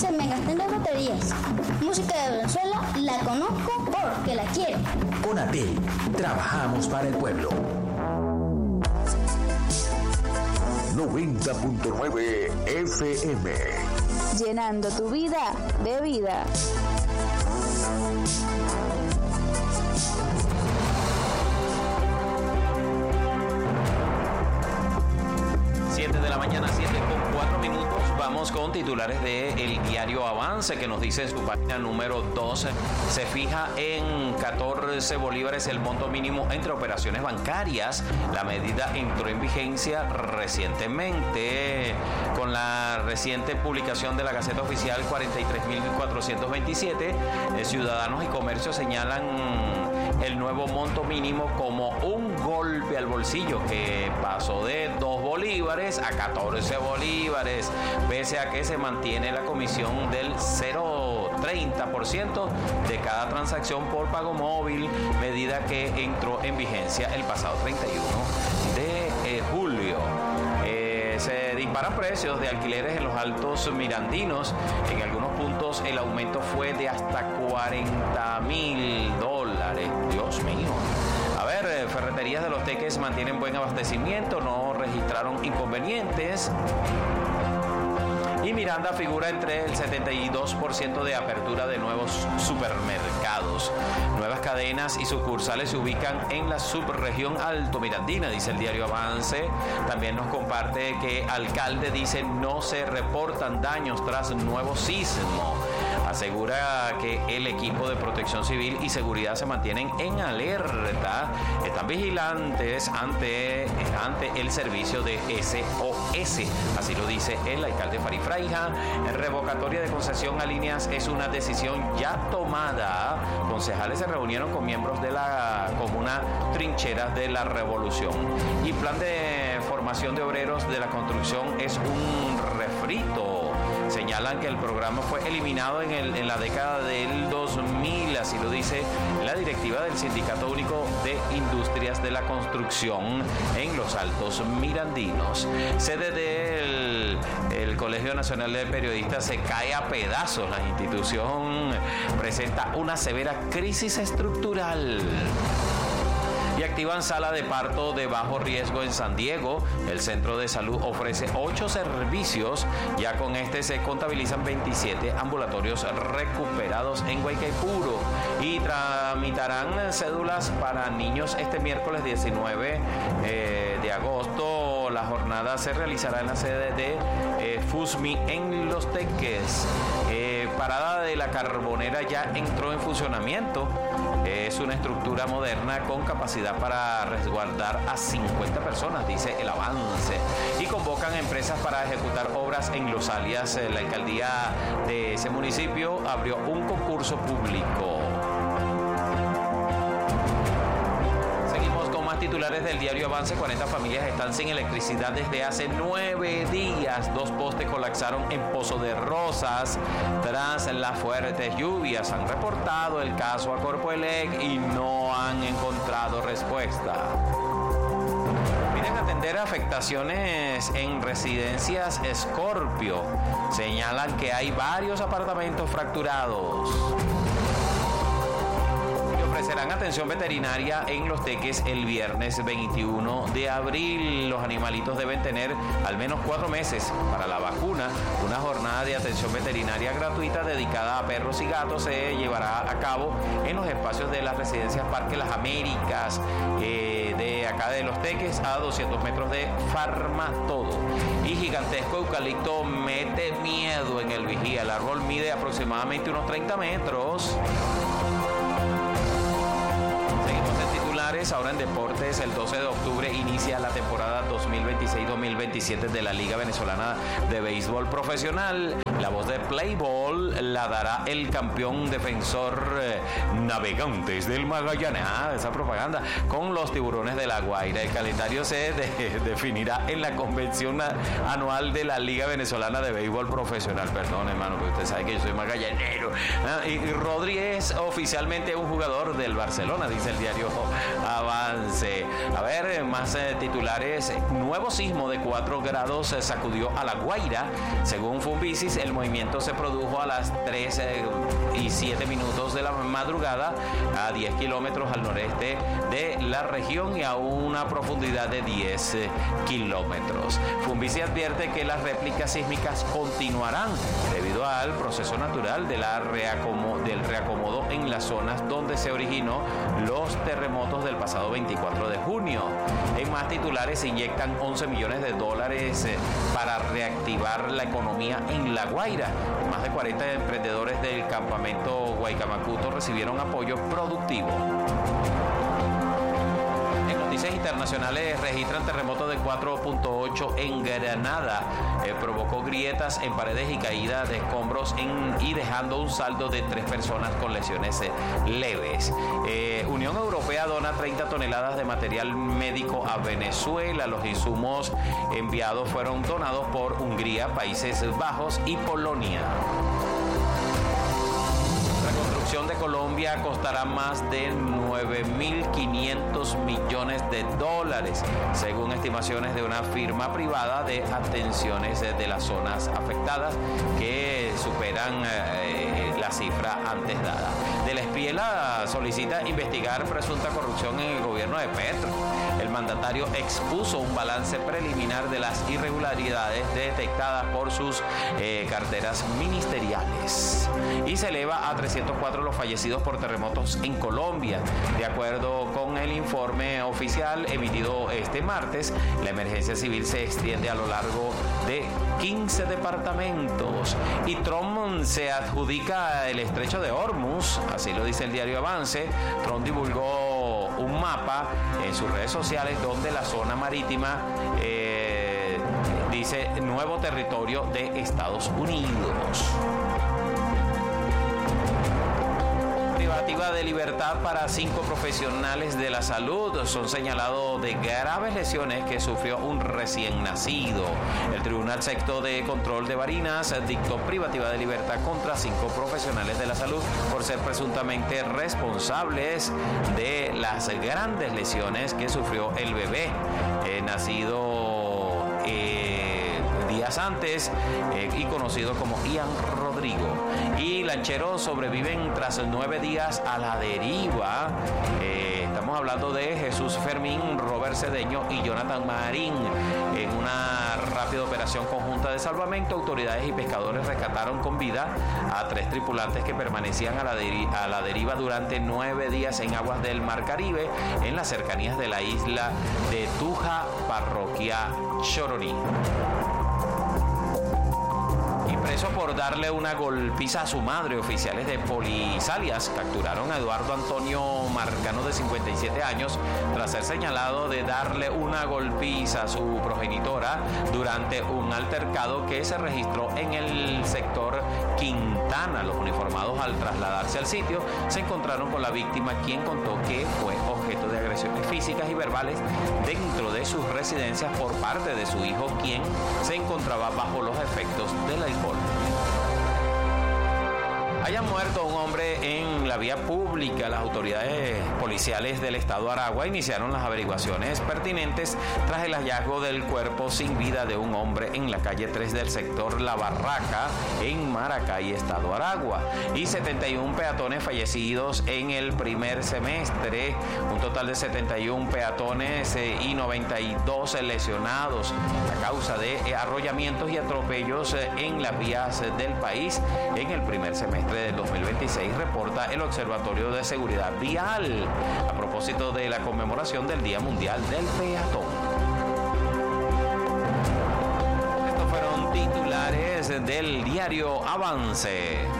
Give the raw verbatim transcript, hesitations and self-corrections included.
que me gasté en las baterías. Música de Venezuela la conozco porque la quiero. Conatel, trabajamos para el pueblo. noventa punto nueve F M. Llenando tu vida de vida. siete de la mañana, siete con cuatro minutos. Vamos con titulares de El Diario Avance, que nos dice en su página número doce, se fija en catorce bolívares el monto mínimo entre operaciones bancarias. La medida entró en vigencia recientemente con la reciente publicación de la Gaceta Oficial cuarenta y tres mil cuatrocientos veintisiete. Eh, ciudadanos y comercios señalan el nuevo monto mínimo como un golpe al bolsillo, que pasó de dos bolívares a catorce bolívares, pese a que se mantiene la comisión del cero coma treinta por ciento de cada transacción por pago móvil, medida que entró en vigencia el pasado treinta y uno de eh, julio. Eh, se disparan precios de alquileres en los Altos Mirandinos. En algunos puntos el aumento fue de hasta cuarenta mil dólares. Dios mío. A ver, ferreterías de Los Teques mantienen buen abastecimiento, no registraron inconvenientes. Y Miranda figura entre el setenta y dos por ciento de apertura de nuevos supermercados. Nuevas cadenas y sucursales se ubican en la subregión Alto Mirandina, dice el Diario Avance. También nos comparte que alcalde dice no se reportan daños tras nuevo sismo. Asegura que el equipo de protección civil y seguridad se mantienen en alerta. Están vigilantes ante, ante el servicio de S O S. Así lo dice el alcalde Farid Fraija. Revocatoria de concesión a líneas es una decisión ya tomada. Concejales se reunieron con miembros de la comuna Trincheras de la Revolución. Y plan de formación de obreros de la construcción es un refrito. Señalan que el programa fue eliminado en, el, en la década del dos mil, así lo dice la directiva del Sindicato Único de Industrias de la Construcción en los Altos Mirandinos. Sede del el Colegio Nacional de Periodistas se cae a pedazos. La institución presenta una severa crisis estructural. Y activan sala de parto de bajo riesgo en San Diego. El centro de salud ofrece ocho servicios. Ya con este se contabilizan veintisiete ambulatorios recuperados en Guaycaipuro. Y tramitarán cédulas para niños este miércoles diecinueve eh, de agosto. La jornada se realizará en la sede de eh, FUSMI en Los Teques. Eh, parada de la Carbonera ya entró en funcionamiento. Es una estructura moderna con capacidad para resguardar a cincuenta personas, dice el Avance. Y convocan empresas para ejecutar obras en Los Alias. La alcaldía de ese municipio abrió un concurso público. Titulares del Diario Avance. Cuarenta familias están sin electricidad desde hace nueve días. Dos postes colapsaron en Pozo de Rosas tras las fuertes lluvias. Han reportado el caso a Corpoelec y no han encontrado respuesta. Piden atender afectaciones en residencias Scorpio. Señalan que hay varios apartamentos fracturados. Ofrecerán atención veterinaria en Los Teques el viernes veintiuno de abril. Los animalitos deben tener al menos cuatro meses para la vacuna. Una jornada de atención veterinaria gratuita dedicada a perros y gatos se llevará a cabo en los espacios de las residencias Parque Las Américas, eh, de acá de Los Teques, a doscientos metros de Farmatodo. Y gigantesco eucalipto mete miedo en el Vigía. El árbol mide aproximadamente unos treinta metros. Ahora en deportes, el doce de octubre inicia la temporada dos mil veintiséis dos mil veintisiete de la Liga Venezolana de Béisbol Profesional. La voz de Play Ball la dará el campeón defensor eh, Navegantes del Magallanes. Ah, esa propaganda con los Tiburones de La Guaira. El calendario se de, definirá en la convención anual de la Liga Venezolana de Béisbol Profesional. Perdón, hermano, porque usted sabe que yo soy magallanero. Ah, y, y Rodri es oficialmente un jugador del Barcelona, dice el diario Avance. A ver, más eh, titulares. Nuevo sismo de cuatro grados eh, sacudió a La Guaira. Según Fumbisis, el El movimiento se produjo a las tres y siete minutos de la madrugada a diez kilómetros al noreste de la región y a una profundidad de diez kilómetros. Funvici advierte que las réplicas sísmicas continuarán debido al proceso natural de la reacomo- del reacomodo en las zonas donde se originó los terremotos del pasado veinticuatro de junio. En más titulares, se inyectan once millones de dólares para reactivar la economía en La Guaira. Más de cuarenta emprendedores del campamento Guaycamacuto recibieron apoyo productivo. En noticias internacionales, registran terremoto de cuatro punto ocho en Granada. Eh, provocó grietas en paredes y caída de escombros en, y dejando un saldo de tres personas con lesiones eh, leves. Eh, Unión Europea dona treinta toneladas de material médico a Venezuela. Los insumos enviados fueron donados por Hungría, Países Bajos y Polonia. La construcción de Colombia costará más de nueve mil quinientos millones de dólares, según estimaciones de una firma privada de atenciones de las zonas afectadas que superan eh, la cifra antes dada. De la Espiela solicita investigar presunta corrupción en el gobierno de Petro. El mandatario expuso un balance preliminar de las irregularidades detectadas por sus eh, carteras ministeriales. Y se eleva a trescientos cuatro los fallecidos por terremotos en Colombia. De acuerdo con el informe oficial emitido este martes, la emergencia civil se extiende a lo largo de quince departamentos. Y Trump se adjudica el estrecho de Hormuz, así lo dice el diario Avance. Trump divulgó un mapa en sus redes sociales donde la zona marítima eh, dice nuevo territorio de Estados Unidos. Privativa de libertad para cinco profesionales de la salud. Son señalados de graves lesiones que sufrió un recién nacido. El Tribunal Sexto de Control de Barinas dictó privativa de libertad contra cinco profesionales de la salud por ser presuntamente responsables de las grandes lesiones que sufrió el bebé eh, nacido eh, días antes eh, y conocido como Ian Rodrigo. Y lancheros sobreviven tras nueve días a la deriva. Eh, estamos hablando de Jesús Fermín, Robert Cedeño y Jonathan Marín. En una rápida operación conjunta de salvamento, autoridades y pescadores rescataron con vida a tres tripulantes que permanecían a la, deri- a la deriva durante nueve días en aguas del Mar Caribe, en las cercanías de la isla de Tuja, parroquia Choroní. Preso por darle una golpiza a su madre, oficiales de Polisalias capturaron a Eduardo Antonio Marcano, de cincuenta y siete años, tras ser señalado de darle una golpiza a su progenitora durante un altercado que se registró en el sector Quintana. Los uniformados, al trasladarse al sitio, se encontraron con la víctima, quien contó que fue objeto de agresiones físicas y verbales dentro de sus residencias por parte de su hijo, quien se encontraba bajo los efectos del alcohol. Haya muerto un hombre en la vía pública. Las autoridades policiales del estado de Aragua iniciaron las averiguaciones pertinentes tras el hallazgo del cuerpo sin vida de un hombre en la calle tres del sector La Barraca, en Maracay, estado de Aragua, y setenta y uno peatones fallecidos en el primer semestre. Un total de setenta y uno peatones eh, y noventa y dos lesionados a causa de arrollamientos y atropellos eh, en las vías eh, del país en el primer semestre del dos mil veintiséis, reporta el Observatorio de Seguridad Vial a propósito de la conmemoración del Día Mundial del Peatón. Estos fueron titulares del diario Avance.